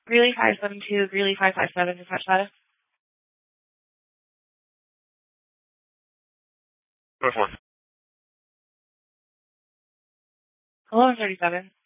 Greeley 572, Greeley 557, dispatch status. North 1. Hello, 37.